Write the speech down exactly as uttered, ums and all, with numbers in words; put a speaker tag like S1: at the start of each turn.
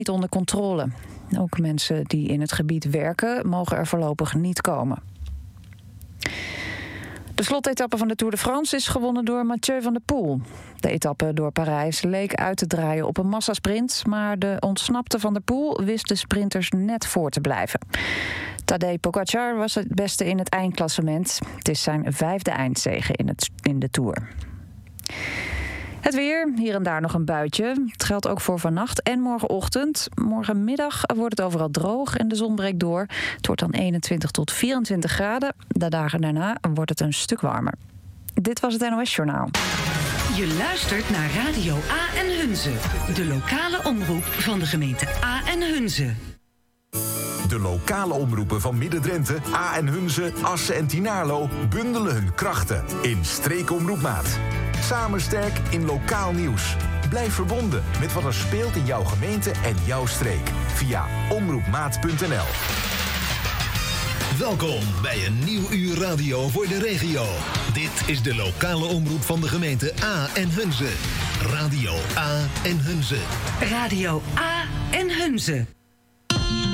S1: niet onder controle. Ook mensen die in het gebied werken mogen er voorlopig niet komen. De slotetappe van de Tour de France is gewonnen door Mathieu van der Poel. De etappe door Parijs leek uit te draaien op een massasprint, maar de ontsnapte Van der Poel wist de sprinters net voor te blijven. Tadej Pogacar was het beste in het eindklassement. Het is zijn vijfde eindzege in, het, in de Tour. Het weer, hier en daar nog een buitje. Het geldt ook voor vannacht en morgenochtend. Morgenmiddag wordt het overal droog en de zon breekt door. Het wordt dan eenentwintig tot vierentwintig graden. De dagen daarna wordt het een stuk warmer. Dit was het N O S Journaal.
S2: Je luistert naar Radio A en Hunze. De lokale omroep van de gemeente A en Hunze.
S3: De lokale omroepen van Midden-Drenthe, A en Hunze, Assen en Tynaarlo bundelen hun krachten in Streekomroepmaat. Samen sterk in lokaal nieuws. Blijf verbonden met wat er speelt in jouw gemeente en jouw streek. Via omroepmaat punt n l.
S4: Welkom bij een nieuw uur radio voor de regio. Dit is de lokale omroep van de gemeente A en Hunze. Radio A en Hunze.
S2: Radio A en Hunze.